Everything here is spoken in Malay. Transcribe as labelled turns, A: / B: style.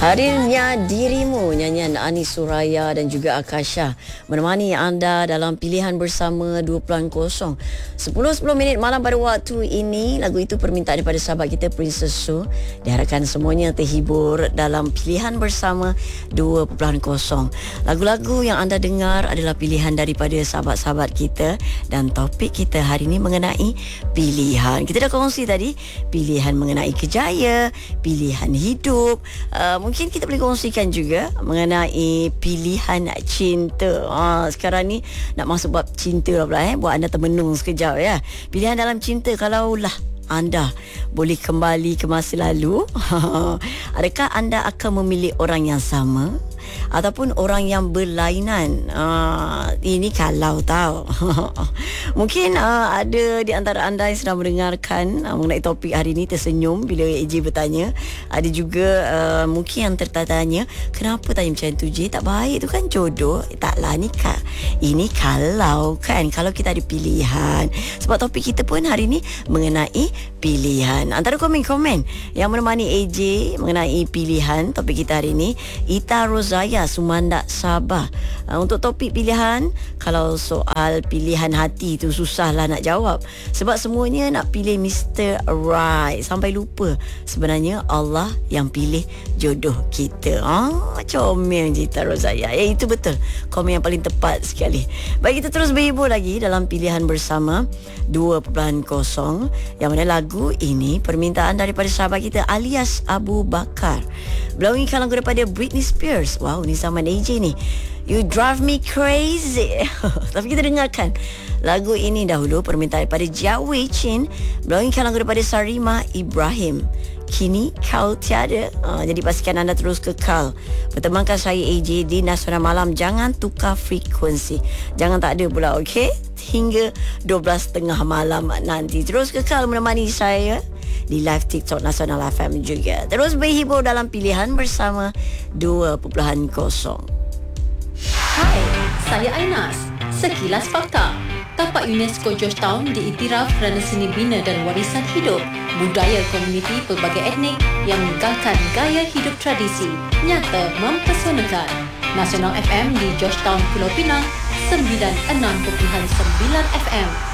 A: Hadirnya Dirimu, nyanyian Ani Suraya dan juga Akasha menemani anda dalam pilihan bersama 2.0. 10 minit malam pada waktu ini. Lagu itu permintaan daripada sahabat kita Princess Su. Diharapkan semuanya terhibur dalam pilihan bersama 2.0. Lagu-lagu yang anda dengar adalah pilihan daripada sahabat-sahabat kita, dan topik kita hari ini mengenai pilihan. Kita dah kongsi tadi pilihan mengenai kerjaya, pilihan hidup. Mungkin kita boleh kongsikan juga mengenai pilihan cinta. Sekarang ni nak masuk bab cinta lah pula, buat anda termenung sekejap ya. Pilihan dalam cinta, kalaulah anda boleh kembali ke masa lalu, adakah anda akan memilih orang yang sama ataupun orang yang berlainan? Ini kalau tahu. Mungkin ada di antara anda yang sedang mendengarkan mengenai topik hari ini tersenyum bila AJ bertanya. Ada juga mungkin yang tertanya, kenapa tanya macam tu J? Tak baik tu kan jodoh. Taklah ni ini kalau kan, kalau kita ada pilihan. Sebab topik kita pun hari ini mengenai pilihan. Antara komen-komen yang menemani AJ mengenai pilihan topik kita hari ini, Ita Rozaya Sumandak Sabah. Untuk topik pilihan, kalau soal pilihan hati tu susahlah nak jawab, sebab semuanya nak pilih Mr. Right, sampai lupa sebenarnya Allah yang pilih jodoh kita. Comel je Ita Rozaya. Itu betul komen yang paling tepat sekali. Baik, kita terus berhibur lagi dalam pilihan bersama 2.0, yang mana lagu ini permintaan daripada sahabat kita alias Abu Bakar. Beliau inginkan lagu daripada Britney Spears. Wow, ni zaman AJ ni. You Drive Me Crazy. Tapi kita dengarkan lagu ini dahulu, permintaan daripada Jia Wei Chin. Beliau inginkan lagu daripada Sarima Ibrahim, Kini Kau Tiada. Jadi pastikan anda terus kekal bertemankan saya AJ di Nasional Malam. Jangan tukar frekuensi, jangan tak ada pula, okey? Hingga 12.30 malam nanti terus kekal menemani saya di live TikTok Nasional FM juga. Terus berhibur dalam pilihan bersama 2.0.
B: Hai, saya Ainas. Sekilas fakta. Tapak UNESCO Georgetown diiktiraf kerana seni bina dan warisan hidup budaya komuniti pelbagai etnik yang mengekalkan gaya hidup tradisi nyata mempesonakan. Nasional FM di Georgetown, Pulau Pinang, 96.9 FM.